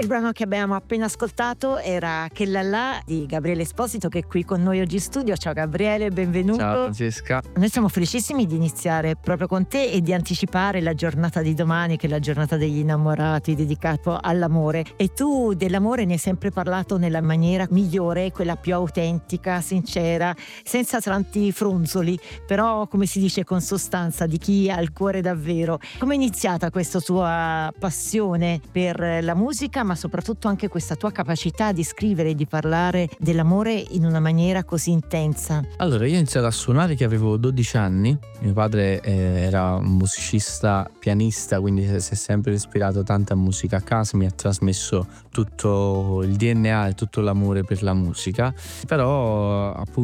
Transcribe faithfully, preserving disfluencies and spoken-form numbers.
brano che abbiamo appena ascoltato era Che la la di Gabriele Esposito, che è qui con noi oggi in studio. Ciao Gabriele, benvenuto. Ciao Francesca. Noi siamo felicissimi di iniziare proprio con te e di anticipare la giornata di domani, che è la giornata degli innamorati, dedicato all'amore. E tu dell'amore ne hai sempre parlato nella maniera migliore, quella più autentica, sincera, senza tanti fronzoli, però come si dice con sostanza, di chi ha il cuore davvero. Come è iniziata questa tua passione per la musica, ma soprattutto anche questa tua capacità di scrivere e di parlare dell'amore in una maniera così intensa? Allora, io ho iniziato a suonare che avevo dodici anni. Mio padre eh, era un musicista, pianista, quindi si è sempre ispirato tanto a musica a casa, mi ha trasmesso tutto il D N A e tutto l'amore per la musica. Però appunto